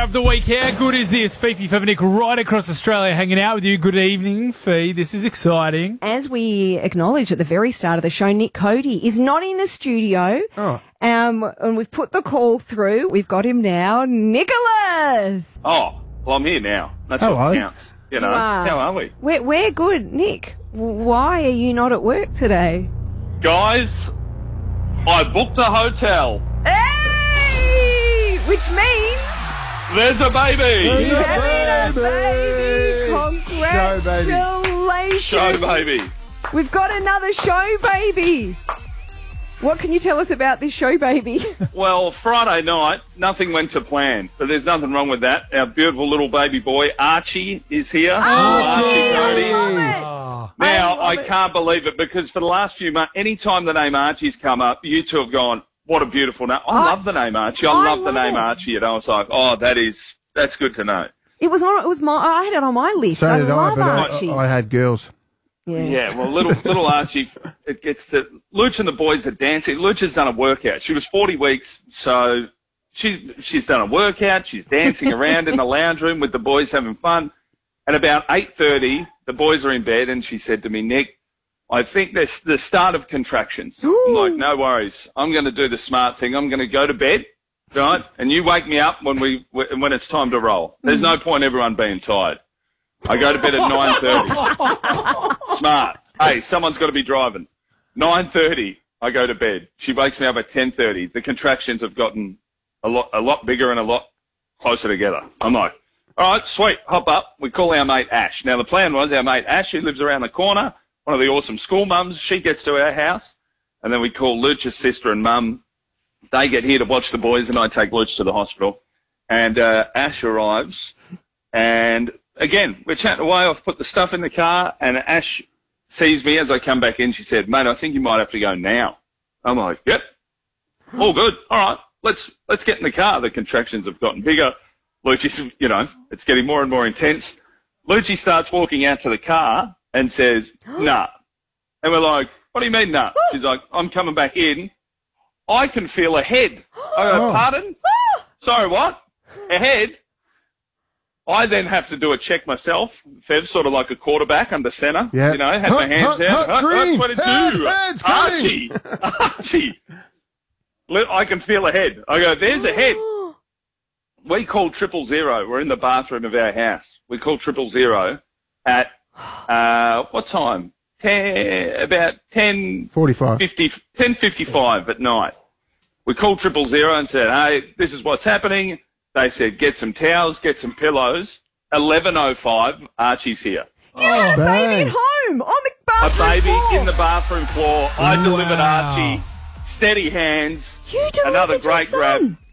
hour of the week. How good is this? Fifi Fevenick right across Australia hanging out with you. Good evening, Fee. This is exciting. As we acknowledged at the very start of the show, Nick Cody is not in the studio. Oh. And we've put the call through. We've got him now. Nicholas! Oh, well, I'm here now. That's Hello. what counts. You know, You are. how are we? We're good. Nick, why are you not at work today? Guys, I booked a hotel. Hey! Which means There's a baby. he's having a baby. Show baby. Congratulations. Show baby. We've got another show baby. What can you tell us about this show baby? Well, Friday night, nothing went to plan, but there's nothing wrong with that. Our beautiful little baby boy, Archie, is here. Archie, Cody. I love it. Oh. Now, I I love it. can't believe it because for the last few months, any time the name Archie's come up, you two have gone, what a beautiful name. I love the name Archie. I love the love name it. Archie. You know, it's like, oh, that's good to know. I had it on my list. So I did I, love but Archie. I had girls. Yeah, well, little Archie, it gets to, Luch and the boys are dancing. Luch has done a workout. She was 40 weeks, so she's done a workout. She's dancing around in the lounge room with the boys having fun. And about 8:30, the boys are in bed, and she said to me, Nick, I think there's the start of contractions. I'm like, no worries. I'm going to do the smart thing. I'm going to go to bed, right? And you wake me up when it's time to roll. There's no point everyone being tired. I go to bed at 9:30. Smart. Hey, someone's got to be driving. 9:30, I go to bed. She wakes me up at 10:30. The contractions have gotten a lot bigger and a lot closer together. I'm like, all right, sweet, hop up. We call our mate Ash. Now, the plan was our mate Ash, who lives around the corner, one of the awesome school mums, she gets to our house, and then we call Luch's sister and mum. They get here to watch the boys, and I take Luch to the hospital. And Ash arrives, and again, we're chatting away. I've put the stuff in the car, and Ash sees me as I come back in. She said, mate, I think you might have to go now. I'm like, yep, all good. All right, let's get in the car. The contractions have gotten bigger. Lucci's, it's getting more and more intense. Lucci starts walking out to the car and says, nah. And we're like, what do you mean, nah? She's like, I'm coming back in. I can feel a head. I go, pardon? Sorry, what? A head? I then have to do a check myself. Fev's sort of like a quarterback under centre. Yeah. Had my hands down. Hut, green. 22. Head's coming. Archie. I can feel a head. I go, there's a head. We call 000. We're in the bathroom of our house. We call 000 at, what time? About 45. 10:55 at night. We called 000 and said, hey, this is what's happening. They said, get some towels, get some pillows. 11:05, Archie's here. You had a baby bang. at home on the A bathroom baby floor. in the bathroom floor. I delivered Wow. Archie. Steady hands. You delivered Another your great son. grab.